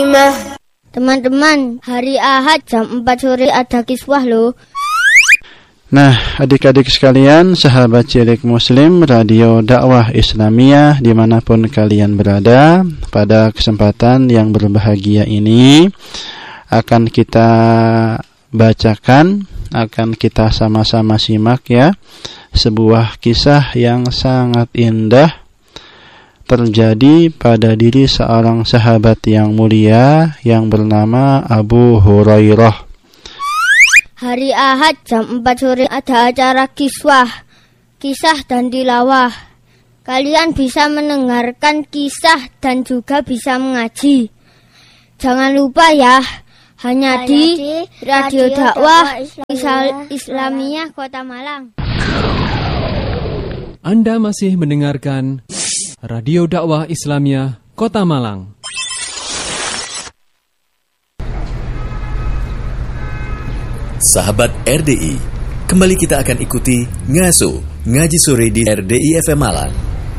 الكريمة. Teman-teman, hari Ahad jam 4 sore ada kiswah loh. Nah, adik-adik sekalian, sahabat cilik muslim Radio Dakwah Islamiyah dimanapun kalian berada, pada kesempatan yang berbahagia ini akan kita bacakan, akan kita sama-sama simak ya, sebuah kisah yang sangat indah terjadi pada diri seorang sahabat yang mulia yang bernama Abu Hurairah. Hari Ahad jam 4 sore ada acara kisah dan tilawah. Kalian bisa mendengarkan kisah dan juga bisa mengaji. Jangan lupa ya, hanya di Radio Dakwah Islamiyah Kota Malang. Anda masih mendengarkan Radio Dakwah Islamiyah Kota Malang. Sahabat RDI, kembali kita akan ikuti Ngaso, Ngaji Sore di RDI FM Malang.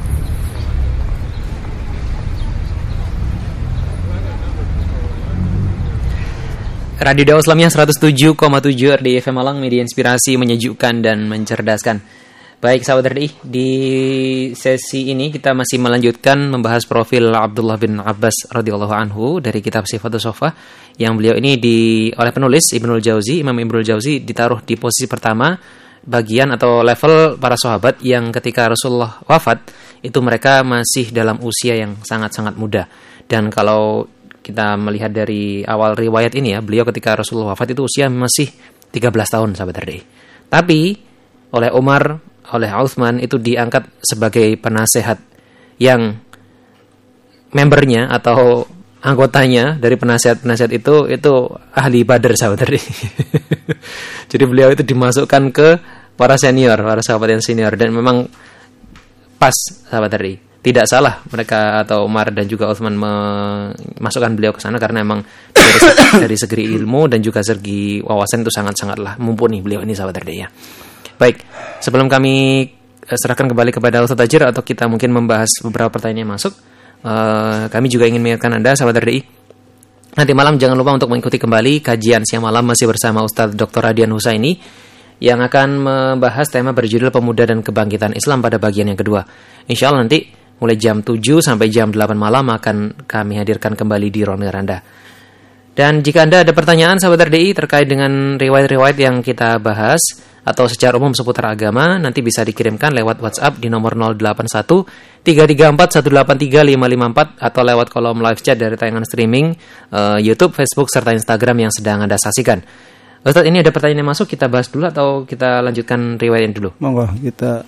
Radio Dakwah Islamiyah 107,7 RDI FM Malang, media inspirasi, menyejukkan dan mencerdaskan. Baik sahabat RDI, di sesi ini kita masih melanjutkan membahas profil Abdullah bin Abbas radhiyallahu anhu dari kitab Sifatus Shofah, yang beliau ini oleh penulis Imam Ibnul Jauzi ditaruh di posisi pertama bagian atau level para sahabat yang ketika Rasulullah wafat itu mereka masih dalam usia yang sangat-sangat muda. Dan kalau kita melihat dari awal riwayat ini ya, beliau ketika Rasulullah wafat itu usia masih 13 tahun sahabat RDI. Tapi oleh Umar, oleh Utsman itu diangkat sebagai penasehat yang membernya atau anggotanya dari penasehat itu ahli Badar sahabat RDI. Jadi beliau itu dimasukkan ke para senior, para sahabat yang senior, dan memang pas sahabat RDI. Tidak salah mereka atau Umar dan juga Utsman memasukkan beliau ke sana karena memang dari segi ilmu dan juga segi wawasan itu sangatlah mumpuni beliau ini sahabat RDI ya. Baik, sebelum kami serahkan kembali kepada Ustaz Tajir atau kita mungkin membahas beberapa pertanyaan yang masuk, kami juga ingin mengingatkan Anda sahabat RDI, nanti malam jangan lupa untuk mengikuti kembali kajian siang malam masih bersama Ustaz Dr. Radian Husaini yang akan membahas tema berjudul Pemuda dan Kebangkitan Islam pada bagian yang kedua. Insya Allah nanti mulai jam 7 sampai jam 8 malam akan kami hadirkan kembali di ruang dengar Anda. Dan jika Anda ada pertanyaan sahabat RDI terkait dengan riwayat-riwayat yang kita bahas atau secara umum seputar agama, nanti bisa dikirimkan lewat WhatsApp di nomor 081 334 183 554 atau lewat kolom live chat dari tayangan streaming YouTube, Facebook, serta Instagram yang sedang Anda saksikan. Ustaz, ini ada pertanyaan yang masuk, kita bahas dulu atau kita lanjutkan riwayat dulu? Monggo, kita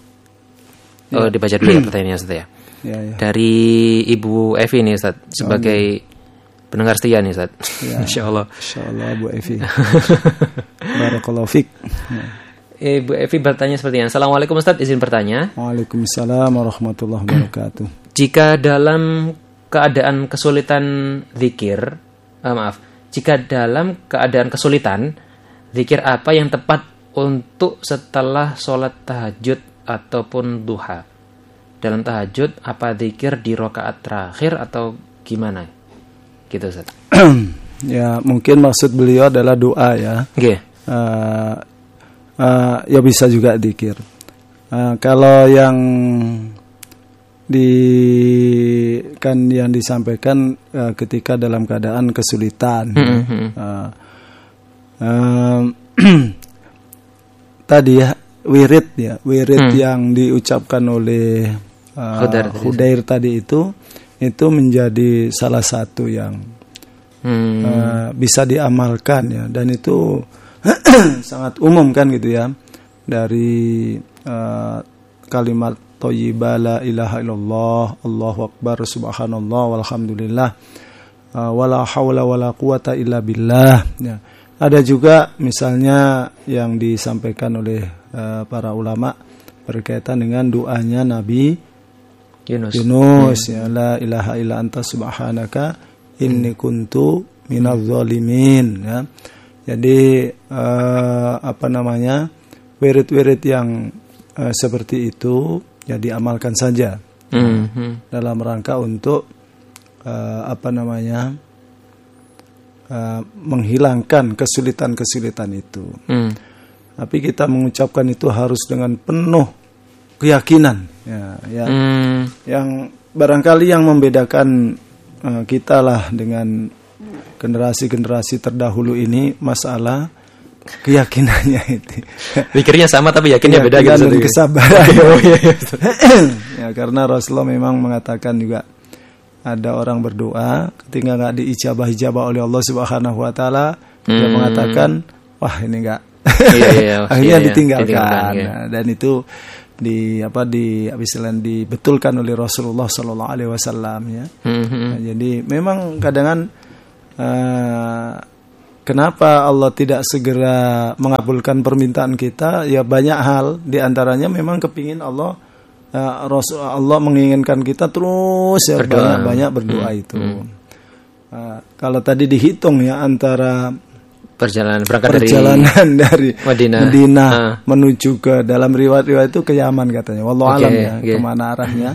dibaca dulu ya pertanyaannya Ustaz ya. Ya. Dari Ibu Evi nih Ustaz, sebagai pendengar setia nih Ustaz. Ya. Insyaallah Bu Evi. Barakallahu fik. Ibu Evi bertanya seperti ini. Assalamualaikum Ustaz, izin bertanya. Waalaikumsalam warahmatullahi wabarakatuh. Jika dalam keadaan kesulitan zikir, jika dalam keadaan kesulitan, zikir apa yang tepat untuk setelah sholat tahajud ataupun duha? Dalam tahajud, apa zikir di rakaat terakhir atau gimana? Gitu Ustaz. Ya, mungkin maksud beliau adalah doa ya. Okay. Ya bisa juga zikir. Kalau yang yang disampaikan ketika dalam keadaan kesulitan. Tadi ya wirid yang diucapkan oleh Khudair tadi itu menjadi salah satu yang bisa diamalkan ya, dan itu sangat umum kan gitu ya, dari kalimat thayyibah la ilaha illallah Allahu akbar subhanallah walhamdulillah wala haula wala quwata illa billah ya. Ada juga misalnya yang disampaikan oleh para ulama berkaitan dengan doanya Nabi Yunus ya, la ilaha illa anta subhanaka inni kuntu minadz zalimin ya. Jadi wirid-wirid yang seperti itu ya diamalkan saja dalam rangka untuk menghilangkan kesulitan-kesulitan itu. Tapi kita mengucapkan itu harus dengan penuh keyakinan. Yang barangkali yang membedakan kita lah dengan generasi-generasi terdahulu ini masalah keyakinannya itu. Pikirnya sama tapi yakinnya beda gitu. Dan kesabaran. Ya, karena Rasulullah memang mengatakan juga ada orang berdoa ketika nggak diijabah oleh Allah Subhanahu Wa Taala, dia mengatakan, wah ini nggak. Akhirnya ditinggalkan. Nah, dan itu dibetulkan oleh Rasulullah Sallallahu Alaihi Wasallam ya. Nah, jadi memang kadang kenapa Allah tidak segera mengabulkan permintaan kita? Ya banyak hal, diantaranya memang kepingin Allah menginginkan kita terus ya banyak berdoa itu. Kalau tadi dihitung ya antara perjalanan dari Madinah menuju ke dalam riwayat itu ke Yaman katanya. Wallahu alam ya kemana arahnya.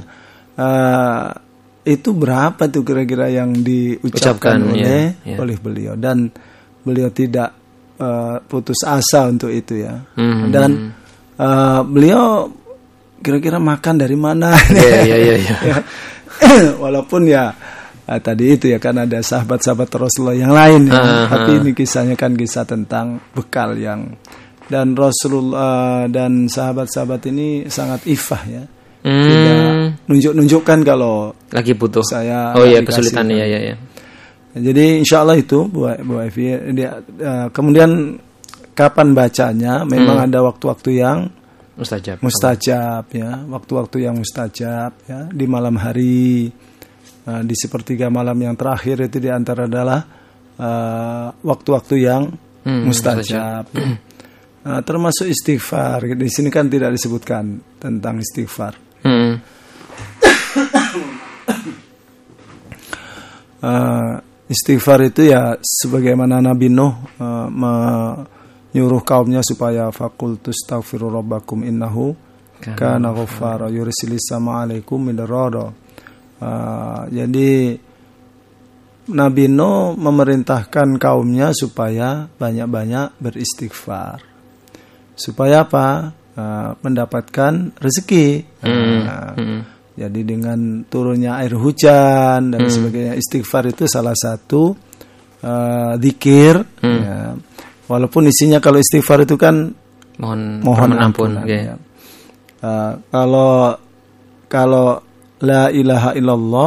Itu berapa tuh kira-kira yang diucapkan oleh beliau, dan beliau tidak putus asa untuk itu ya. Dan beliau kira-kira makan dari mana? Walaupun ya tadi itu ya kan ada sahabat-sahabat Rasulullah yang lain ya. Tapi ini kisahnya kan kisah tentang bekal yang, dan Rasulullah dan sahabat-sahabat ini sangat ifah ya. Tidak nunjuk-nunjukkan kalau lagi butuh. Saya kesulitan ya. Jadi insya Allah itu Bu Evi, kemudian kapan bacanya? Memang ada waktu-waktu yang mustajab ya, waktu-waktu yang mustajab ya, di malam hari, di sepertiga malam yang terakhir itu di antara adalah waktu-waktu yang mustajab. Termasuk istighfar. Di sini kan tidak disebutkan tentang istighfar. Istighfar itu ya sebagaimana Nabi Nuh menyuruh kaumnya supaya faqultu astaghfiru rabbakum innahu kana ghaffara yursilis sama alaikum midrara. Jadi Nabi Nuh memerintahkan kaumnya supaya banyak-banyak beristighfar. Supaya apa? Mendapatkan rezeki. Jadi dengan turunnya air hujan dan sebagainya, istighfar itu salah satu zikir. Ya. Walaupun isinya kalau istighfar itu kan mohon ampun. Ya. Kalau la ilaha illallah,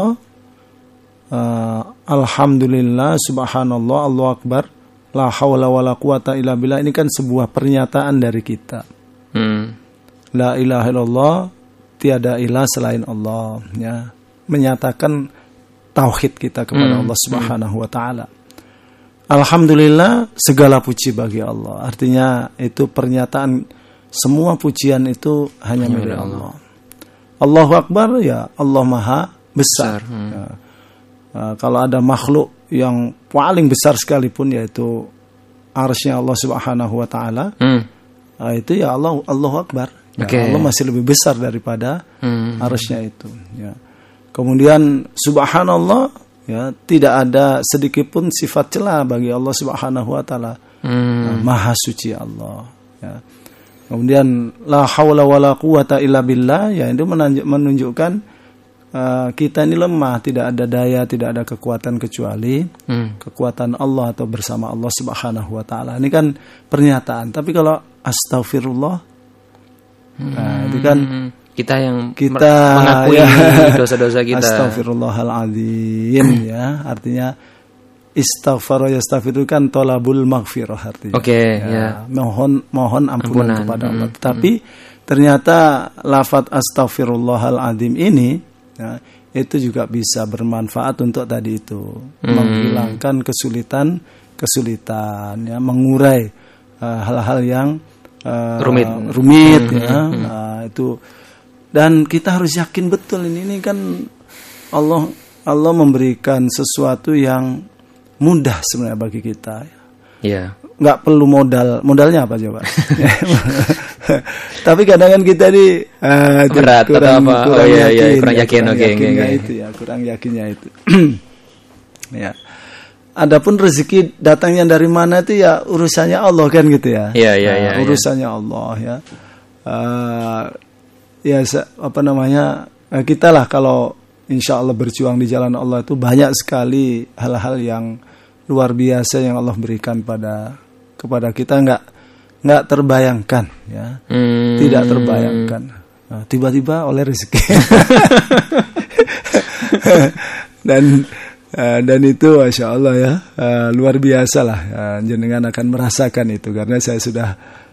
alhamdulillah, subhanallah, Allahu akbar, la haula wala quwata illa billah, ini kan sebuah pernyataan dari kita. La ilaha illallah, tiada ilah selain Allah ya. Menyatakan tauhid kita kepada Allah Subhanahu wa taala. Alhamdulillah, segala puji bagi Allah. Artinya itu pernyataan semua pujian itu hanya milik Allah. Allahu akbar, ya Allah Maha besar. Ya. Kalau ada makhluk yang paling besar sekalipun yaitu arsy-Nya Allah Subhanahu wa taala, itu ya Allahu akbar. Ya, Allah masih lebih besar daripada arsy-Nya itu. Ya. Kemudian subhanallah, ya, tidak ada sedikit pun sifat celah bagi Allah Subhanahu wa taala. Maha suci Allah. Ya. Kemudian la haula wala quwata illa billah, ya, itu menunjukkan kita ini lemah, tidak ada daya, tidak ada kekuatan kecuali kekuatan Allah atau bersama Allah Subhanahu wa taala. Ini kan pernyataan. Tapi kalau astaghfirullah, itu kan kita mengakui dosa-dosa kita. Astaghfirullahaladzim ya, artinya istighfar yastaghfir itu kan tolabul maghfirah artinya. Mohon ampunan kepada Allah. Tapi ternyata lafaz astaghfirullahaladzim ini ya, itu juga bisa bermanfaat untuk tadi itu, menghilangkan kesulitan ya, mengurai hal-hal yang rumit ya. Itu, dan kita harus yakin betul ini kan Allah memberikan sesuatu yang mudah sebenarnya bagi kita. Iya. Nggak perlu modalnya apa coba? Tapi kadang kan kita berat kurang yakin. Kurang yakinnya itu. Ya. adapun rezeki datangnya dari mana itu ya urusannya Allah kan gitu ya. Iya. Urusannya Allah ya. Kita lah kalau insya Allah berjuang di jalan Allah itu banyak sekali hal-hal yang luar biasa yang Allah berikan kepada kita, nggak terbayangkan ya, tidak terbayangkan. Nah, tiba-tiba oleh rezeki dan itu Masya Allah ya, luar biasa lah, jenengan akan merasakan itu karena saya sudah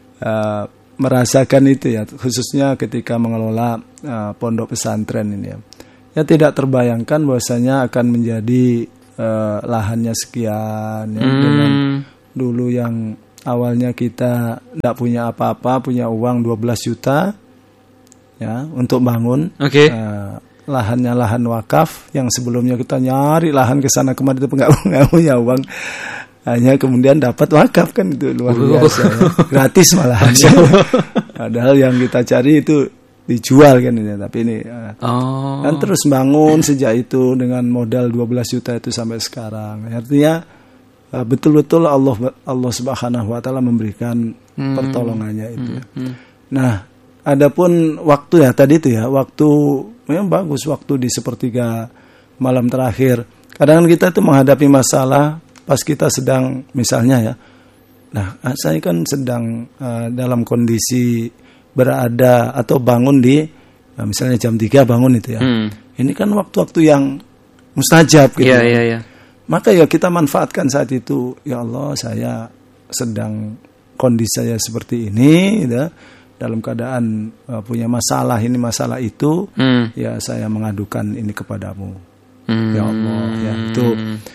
merasakan itu ya, khususnya ketika mengelola pondok pesantren ini ya. Ya tidak terbayangkan bahwasanya akan menjadi lahannya sekian ya, dengan dulu yang awalnya kita tidak punya apa-apa, punya uang 12 juta ya untuk bangun. Lahannya lahan wakaf yang sebelumnya kita nyari lahan ke sana kemari itu nggak punya uang, hanya kemudian dapat wakaf, kan itu luar biasa ya. Gratis malahan ya. Padahal yang kita cari itu dijual kan ini, tapi ini kan terus bangun sejak itu dengan modal 12 juta itu sampai sekarang. Artinya betul-betul Allah Subhanahu wa taala memberikan pertolongannya itu ya. Nah, adapun waktu ya tadi itu ya, waktu memang bagus, waktu di sepertiga malam terakhir. Kadang kita itu menghadapi masalah pas kita sedang misalnya ya. Nah, saya kan sedang dalam kondisi berada atau bangun di misalnya jam 3 bangun itu ya. Ini kan waktu-waktu yang mustajab gitu. Iya. Maka ya kita manfaatkan saat itu. Ya Allah, saya sedang kondisi saya seperti ini ya, dalam keadaan punya masalah ini masalah itu, ya saya mengadukan ini kepadamu. Ya Allah, ya itu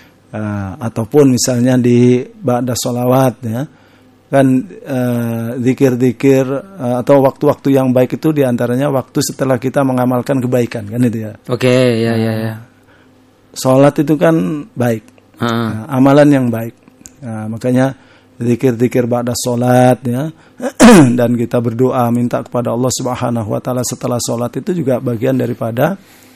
ataupun misalnya di ba'da sholawat ya. Kan zikir-zikir atau waktu-waktu yang baik itu diantaranya waktu setelah kita mengamalkan kebaikan kan itu ya. Ya. Sholat itu kan baik, amalan yang baik. Nah, makanya zikir-zikir ba'da sholat ya, dan kita berdoa minta kepada Allah Subhanahu wa taala setelah sholat itu juga bagian daripada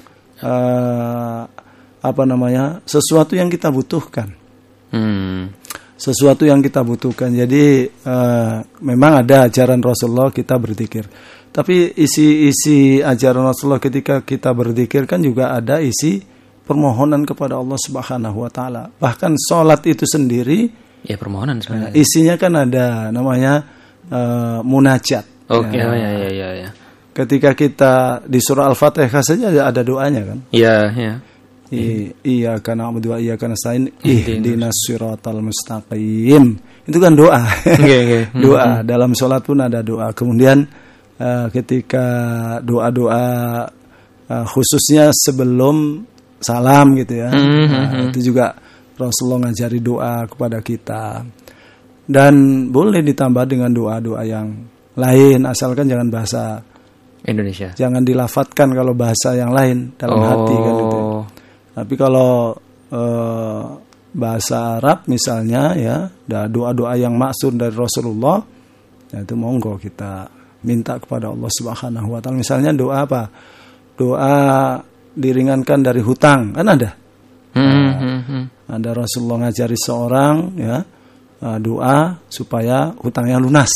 sesuatu yang kita butuhkan. Sesuatu yang kita butuhkan. Jadi memang ada ajaran Rasulullah kita berzikir. Tapi isi ajaran Rasulullah ketika kita berzikir kan juga ada isi permohonan kepada Allah Subhanahu wa taala. Bahkan salat itu sendiri ya permohonan sebenarnya. Isinya kan ada namanya munajat. Oke. Ya. Ketika kita di surah Al-Fatihah saja ada doanya kan? Iya. Iyyaka na'budu wa iyyaka nasta'in ihdinas siratal mustaqim. Itu kan doa. Doa dalam salat pun ada doa. Kemudian ketika doa-doa khususnya sebelum salam gitu ya. Itu juga Rasulullah ngajari doa kepada kita. Dan boleh ditambah dengan doa-doa yang lain asalkan jangan bahasa Indonesia. Jangan dilafatkan kalau bahasa yang lain dalam hati kan itu. Tapi kalau bahasa Arab misalnya ya, ada doa-doa yang maksud dari Rasulullah, ya itu monggo kita minta kepada Allah Subhanahu wa taala. Misalnya doa apa? Doa diringankan dari hutang, kan ada. Ada Rasulullah ngajari seorang ya, doa supaya hutangnya lunas.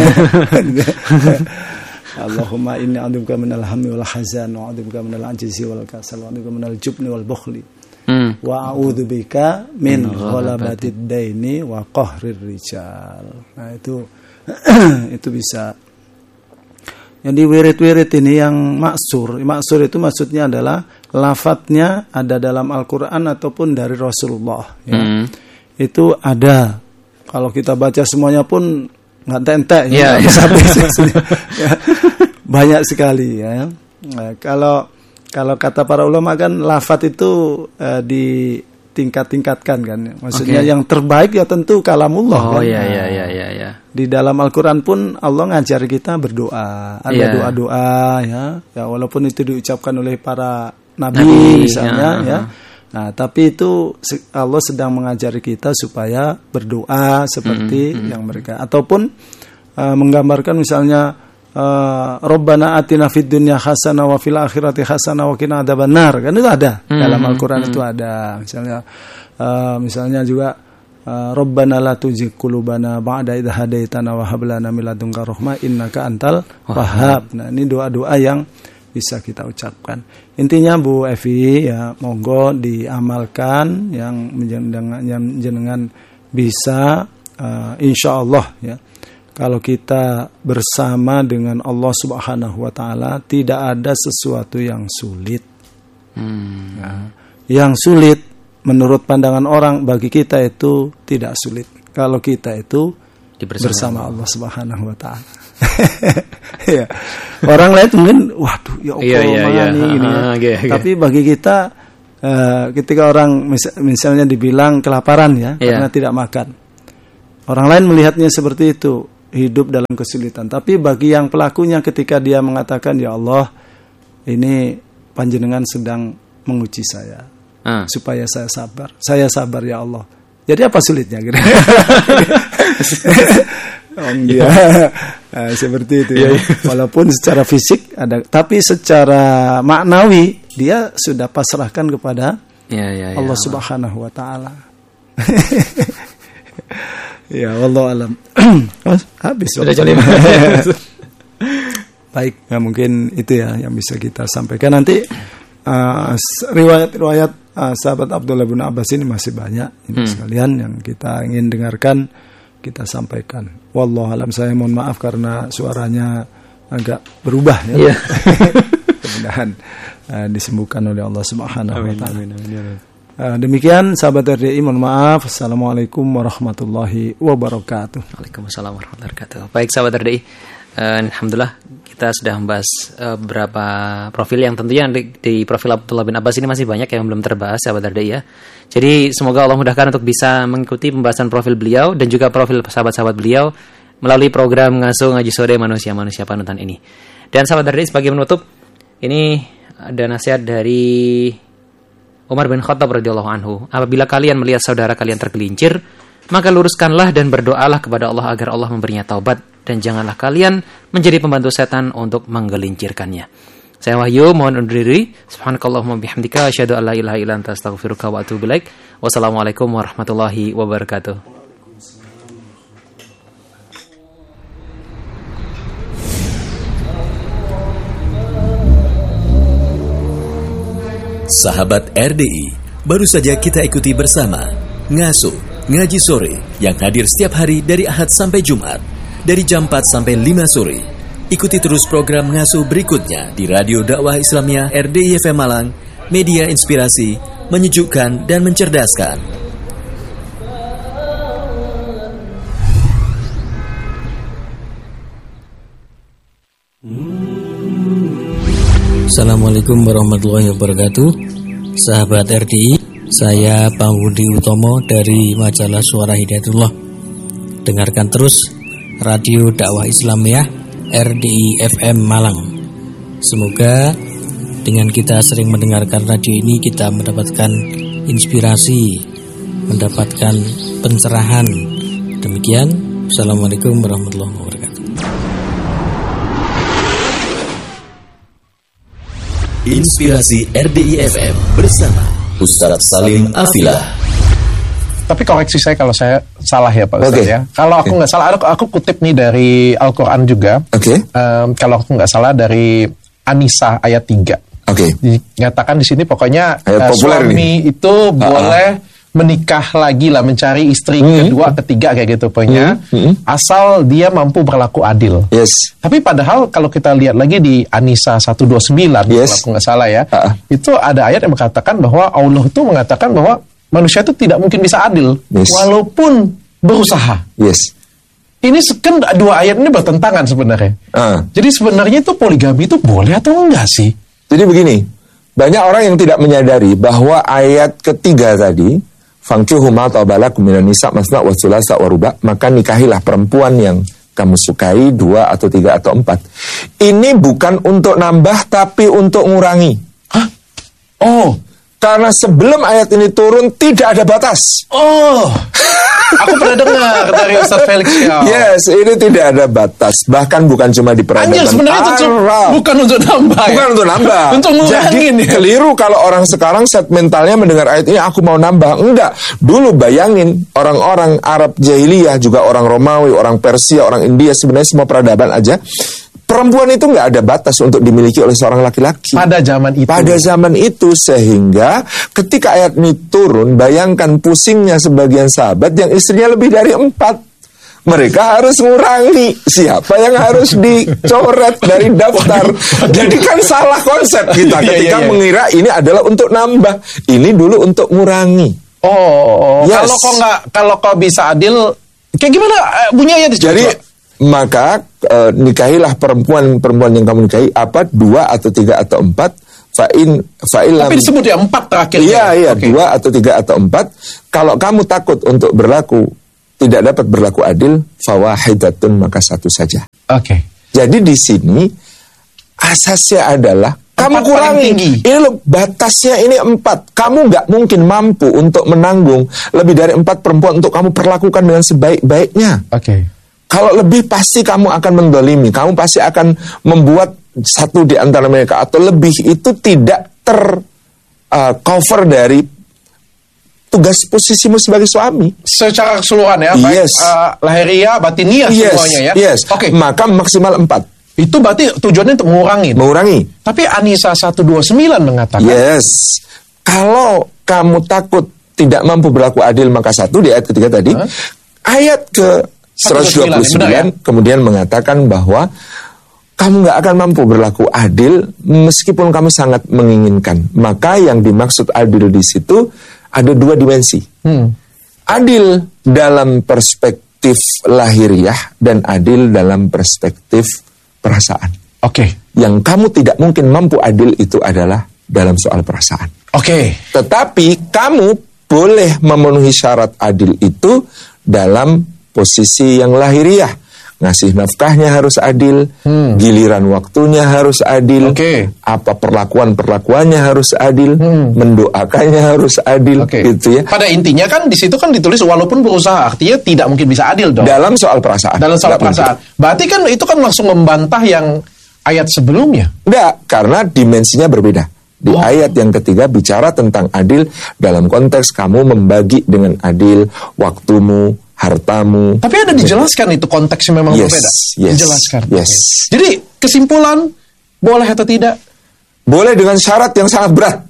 Allahumma inni a'udzubika minal hammi wal hazan wa a'udzubika minal ajzi wal kasal wa a'udzubika minal jubni wal bukhli wa a'udzubika min ghalabatid daini wa qahrir rijal. Nah itu bisa. Jadi wirid-wirid ini yang maksur itu maksudnya adalah lafadznya ada dalam Al-Qur'an ataupun dari Rasulullah ya. Itu ada. Kalau kita baca semuanya pun nggak tentek ya. Banyak sekali ya. Nah, kalau kata para ulama kan lafadz itu ditingkat-tingkatkan kan. Maksudnya yang terbaik ya tentu kalamullah kan. Iya. Di dalam Al-Qur'an pun Allah ngajari kita berdoa. Ada doa-doa ya. Ya walaupun itu diucapkan oleh para nabi misalnya ya. Nah, tapi itu Allah sedang mengajari kita supaya berdoa seperti yang mereka, ataupun menggambarkan misalnya Rabbana atina fid dunya hasanah wa fil akhirati hasanah wa qina adzabannar. Kan itu ada dalam Al-Qur'an itu ada. Misalnya Misalnya juga Rabbana la tuzigh qulubana ba'da idh hadaitana wa hab lana min ladunka rahmah innaka antal wahhab. Nah, ini doa-doa yang bisa kita ucapkan. Intinya Bu Evi, ya monggo diamalkan yang jenengan bisa, insya Allah ya. Kalau kita bersama dengan Allah Subhanahu wa Ta'ala, tidak ada sesuatu yang sulit. Nah, yang sulit menurut pandangan orang, bagi kita itu tidak sulit. Kalau kita itu bersama Allah Subhanahu wa Ta'ala. Ya. Orang lain mungkin waduh ya Allah gini ya. Tapi bagi kita ketika orang misalnya dibilang kelaparan ya karena tidak makan. Orang lain melihatnya seperti itu, hidup dalam kesulitan. Tapi bagi yang pelakunya ketika dia mengatakan ya Allah, ini panjenengan sedang menguji saya. Supaya saya sabar. Saya sabar ya Allah. Jadi apa sulitnya kira? Seperti itu ya. Walaupun secara fisik ada, tapi secara maknawi dia sudah pasrahkan kepada Allah Subhanahu wa Ta'ala. Ya, wallahu alam. Habis sudah jam 5. Baik, ya mungkin itu ya yang bisa kita sampaikan. Nanti riwayat sahabat Abdullah bin Abbas ini masih banyak ini sekalian yang kita ingin dengarkan, kita sampaikan. Wallahu alam. Saya mohon maaf karena suaranya agak berubah ya. Mudah-mudahan disembuhkan oleh Allah Subhanahu wa Ta'ala. Demikian sahabat RDI, mohon maaf. Assalamualaikum warahmatullahi wabarakatuh. Waalaikumsalam warahmatullahi wabarakatuh. Baik sahabat RDI, alhamdulillah kita sudah membahas beberapa profil yang tentunya di profil Abdullah bin Abbas ini masih banyak yang belum terbahas sahabat RDI ya. Jadi semoga Allah mudahkan untuk bisa mengikuti pembahasan profil beliau dan juga profil sahabat-sahabat beliau melalui program Ngasuh Ngaji Sore Manusia-Manusia Panutan ini. Dan sahabat RDI, sebagai menutup, ini ada nasihat dari Umar bin Khattab radhiyallahu anhu. Apabila kalian melihat saudara kalian tergelincir, maka luruskanlah dan berdoalah kepada Allah agar Allah memberinya taubat, dan janganlah kalian menjadi pembantu setan untuk menggelincirkannya. Saya Wahyu, mohon undur diri. Subhanakallahumma bihamdika asyhadu an la ilaha illa anta astaghfiruka wa atubu ilaik. Wassalamualaikum warahmatullahi wabarakatuh. Sahabat RDI, baru saja kita ikuti bersama Ngasuh Ngaji Sore yang hadir setiap hari dari Ahad sampai Jumat dari jam 4 sampai 5 sore. Ikuti terus program Ngasuh berikutnya di Radio Dakwah Islamiyah RDI FM Malang, media inspirasi, menyejukkan dan mencerdaskan. Assalamualaikum warahmatullahi wabarakatuh. Sahabat RDI, saya Pak Budi Utomo dari majalah Suara Hidayatullah. Dengarkan terus Radio Dakwah Islamiyah RDI FM Malang. Semoga dengan kita sering mendengarkan radio ini, kita mendapatkan inspirasi, mendapatkan pencerahan. Demikian, Assalamualaikum warahmatullahi wabarakatuh. Inspirasi RDI FM bersama Ustaz Salim Afilah. Tapi koreksi saya kalau saya salah ya Pak Ustaz ya. Kalau aku nggak salah, aku kutip nih dari Al-Quran juga. Kalau aku nggak salah dari An-Nisa ayat 3. Dinyatakan di sini pokoknya suami itu boleh menikah lagi lah, mencari istri kedua, ketiga kayak gitu pokoknya, asal dia mampu berlaku adil. Tapi padahal kalau kita lihat lagi di An-Nisa 129, kalau aku nggak salah ya, itu ada ayat yang mengatakan bahwa Allah itu mengatakan bahwa manusia itu tidak mungkin bisa adil, walaupun berusaha. Ini kan dua ayat ini bertentangan sebenarnya. Jadi sebenarnya itu poligami itu boleh atau enggak sih? Jadi begini, banyak orang yang tidak menyadari bahwa ayat ketiga tadi, fangkihu ma tabalakum minan nisa masna wa thulatha wa ruba', maka nikahilah perempuan yang kamu sukai 2 atau 3 atau 4. Ini bukan untuk nambah tapi untuk ngurangi. Karena sebelum ayat ini turun tidak ada batas. Aku pernah dengar dari Ustaz Felix Xiao. Yes, ini tidak ada batas. Bahkan bukan cuma di peradaban Anjir, sebenarnya itu bukan untuk nambah. Bukan untuk nambah. Untuk ngurangin. Jadi keliru kalau orang sekarang set mentalnya mendengar ayat ini aku mau nambah. Enggak. Dulu bayangin orang-orang Arab jahiliyah, juga orang Romawi, orang Persia, orang India, sebenarnya semua peradaban aja. Perempuan itu nggak ada batas untuk dimiliki oleh seorang laki-laki. Pada zaman itu. Pada zaman itu, sehingga ketika ayat ini turun, bayangkan pusingnya sebagian sahabat yang istrinya lebih dari 4. Mereka harus ngurangi. Siapa yang harus dicoret dari daftar? Jadi kan salah konsep kita ketika mengira ini adalah untuk nambah. Ini dulu untuk ngurangi. Yes. Kalau kau bisa adil, kayak gimana bunyi ayat itu? Jadi maka nikahilah perempuan yang kamu nikahi 2 atau 3 atau 4. Tapi disebut ya 4 terakhir. Iya, okay. 2 atau 3 atau 4. Kalau kamu takut untuk tidak dapat berlaku adil, fawahidatun, maka 1 saja. Oke. Jadi di sini asasnya adalah kamu kurangi. Ini loh, batasnya ini 4. Kamu nggak mungkin mampu untuk menanggung lebih dari 4 perempuan untuk kamu perlakukan dengan sebaik-baiknya. Oke. Kalau lebih pasti kamu akan mendolimi, kamu pasti akan membuat satu di antara mereka atau lebih itu tidak cover dari tugas posisimu sebagai suami. Secara keseluruhan ya, baik lahiriah, batiniah semuanya ya. Yes. Oke. Maka maksimal 4. Itu berarti tujuannya untuk mengurangi. Tapi An-Nisa 129 mengatakan. Yes. Kalau kamu takut tidak mampu berlaku adil, maka 1 di ayat ketiga tadi. Ayat ke 129 kemudian mengatakan bahwa kamu nggak akan mampu berlaku adil meskipun kamu sangat menginginkan. Maka yang dimaksud adil di situ ada 2 dimensi. Adil dalam perspektif lahiriah dan adil dalam perspektif perasaan. Oke. Yang kamu tidak mungkin mampu adil itu adalah dalam soal perasaan. Oke. Tetapi kamu boleh memenuhi syarat adil itu dalam posisi yang lahiriah. Ngasih nafkahnya harus adil, giliran waktunya harus adil, apa perlakuannya harus adil, mendoakannya harus adil, gitu ya. Pada intinya kan di situ kan ditulis walaupun berusaha, artinya tidak mungkin bisa adil dong. Dalam soal perasaan. Berarti kan itu kan langsung membantah yang ayat sebelumnya. Enggak, karena dimensinya berbeda. Di ayat yang ketiga bicara tentang adil dalam konteks kamu membagi dengan adil waktumu, hartamu. Tapi ada dijelaskan itu konteksnya memang berbeda. Dijelaskan. Jadi kesimpulan boleh atau tidak? Boleh dengan syarat yang sangat berat.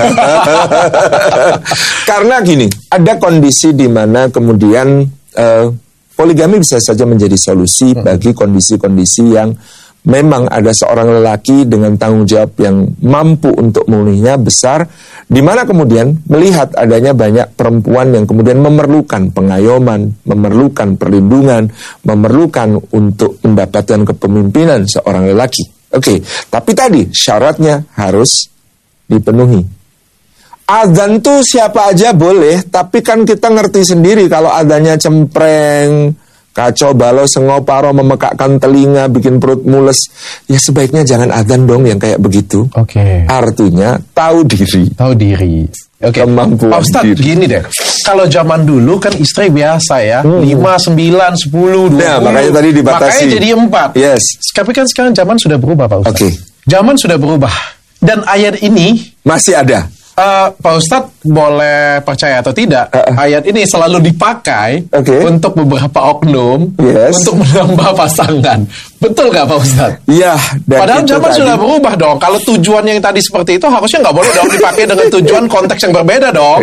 Karena gini, ada kondisi di mana kemudian poligami bisa saja menjadi solusi bagi kondisi-kondisi yang memang ada seorang lelaki dengan tanggung jawab yang mampu untuk memenuhinya besar, di mana kemudian melihat adanya banyak perempuan yang kemudian memerlukan pengayoman, memerlukan perlindungan, memerlukan untuk mendapatkan kepemimpinan seorang lelaki. Oke, tapi tadi syaratnya harus dipenuhi. Adzan tuh siapa aja boleh, tapi kan kita ngerti sendiri kalau adanya cempreng, kacau balau, sengoparo, memekakkan telinga, bikin perut mules, ya sebaiknya jangan adzan dong yang kayak begitu. Artinya tahu diri. Kemampuan Pak Ustadz, diri. gini deh, kalau zaman dulu kan istri biasa ya, 5, 9, 10, 20. Nah, makanya tadi dibatasi. Makanya jadi 4. Yes. Tapi kan sekarang zaman sudah berubah, Pak Ustadz. Zaman sudah berubah. Dan ayat ini masih ada. Pak Ustadz boleh percaya atau tidak, ayat ini selalu dipakai untuk beberapa oknum untuk menambah pasangan. Betul nggak Pak Ustadz? Iya. Padahal zaman sudah berubah dong. Kalau tujuan yang tadi seperti itu harusnya nggak boleh dong dipakai dengan tujuan konteks yang berbeda dong.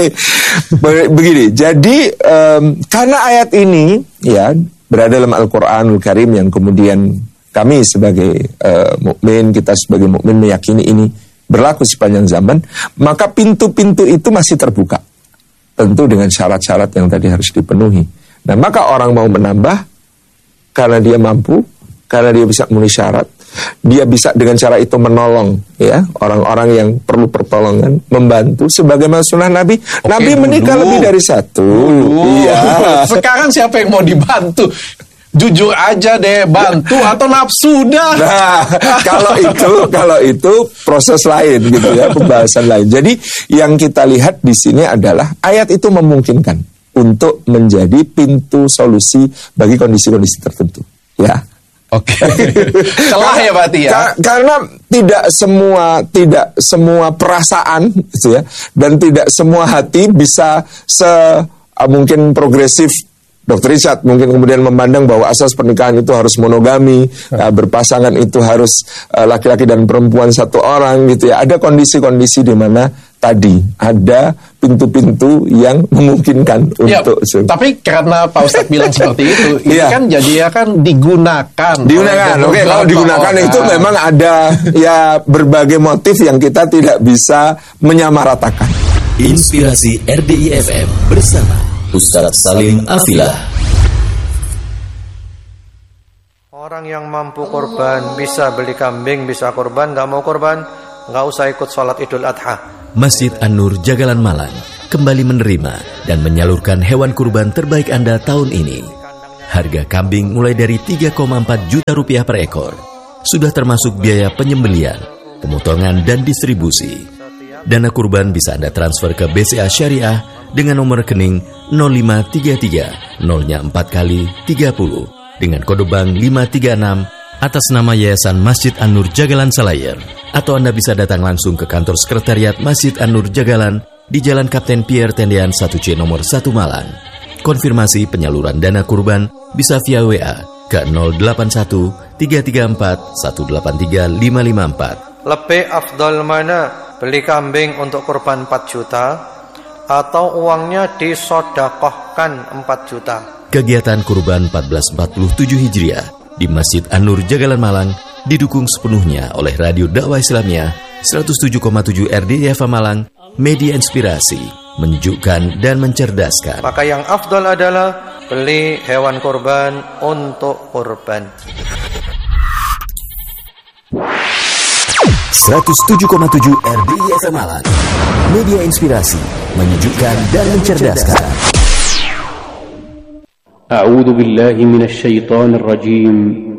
Begini. Jadi karena ayat ini ya berada dalam Al-Quranul Karim yang kemudian kami sebagai mukmin, kita sebagai mukmin meyakini ini berlaku sepanjang zaman, maka pintu-pintu itu masih terbuka. Tentu dengan syarat-syarat yang tadi harus dipenuhi. Nah, maka orang mau menambah karena dia mampu, karena dia bisa memenuhi syarat, dia bisa dengan cara itu menolong ya orang-orang yang perlu pertolongan, membantu sebagaimana sunnah Nabi. Nabi menikah lebih dari 1. Iya. Sekarang siapa yang mau dibantu? Jujur aja deh, bantu atau nafsu dah. Nah, kalau itu proses lain gitu ya, pembahasan lain. Jadi yang kita lihat di sini adalah ayat itu memungkinkan untuk menjadi pintu solusi bagi kondisi-kondisi tertentu. Ya. Oke. Celah ya berarti ya. Karena tidak semua perasaan gitu ya, dan tidak semua hati bisa mungkin progresif Dr. Richard mungkin kemudian memandang bahwa asas pernikahan itu harus monogami, berpasangan itu harus laki-laki dan perempuan satu orang gitu ya. Ada kondisi-kondisi di mana tadi ada pintu-pintu yang memungkinkan untuk. Tapi karena Pak Ustadz bilang seperti itu, ini kan jadi akan digunakan. Oke, kalau digunakan itu memang ada ya berbagai motif yang kita tidak bisa menyamaratakan. Inspirasi RDI FM bersama Ustadz Salim Afilah. Orang yang mampu korban, bisa beli kambing, bisa korban, nggak mau korban, nggak usah ikut sholat Idul Adha. Masjid An-Nur Jagalan Malang kembali menerima dan menyalurkan hewan kurban terbaik Anda tahun ini. Harga kambing mulai dari 3,4 juta rupiah per ekor. Sudah termasuk biaya penyembelian, pemotongan dan distribusi. Dana kurban bisa Anda transfer ke BCA Syariah dengan nomor rekening 0533 0-nya 4 kali 30 dengan kode bank 536 atas nama Yayasan Masjid An-Nur Jagalan Selayar. Atau Anda bisa datang langsung ke kantor sekretariat Masjid An-Nur Jagalan di Jalan Kapten Pierre Tendean 1C nomor 1 Malang. Konfirmasi penyaluran dana kurban bisa via WA ke 081 334 183 554. Lebih afdal mana? Beli kambing untuk kurban 4 juta atau uangnya disodakohkan 4 juta. Kegiatan kurban 1447 Hijriah di Masjid An-Nur Jagalan Malang didukung sepenuhnya oleh Radio Dakwah Islamiyah 107,7 RDI FM Malang, media inspirasi, menyejukkan dan mencerdaskan. Maka yang afdal adalah beli hewan kurban untuk kurban. 107,7 RDI FM Malang, media inspirasi, menyejukkan dan mencerdaskan. A'udzu billahi minasy syaithanir rajim.